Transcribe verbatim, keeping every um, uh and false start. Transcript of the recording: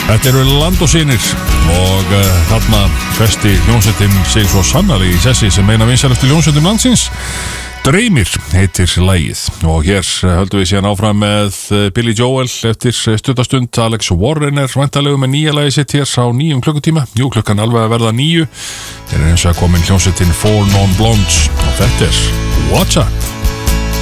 Þetta eru Land og Synir og uh, þarna festi hljómsveitin sig svo sannarlega í sessi sem eina vinsælustu hljómsveitum landsins. Dreymir heitir lagið og hér höldum við síðan áfram með Billy Joel eftir stuttastund. Alex Warren er væntanlegur með nýja lagið sitt hér á nýjum klukkutíma. Jú, klukkan alveg að verða níu. Þeir eru eins og að komin hljómsveitin Four Non Blondes og þetta er Watch Out.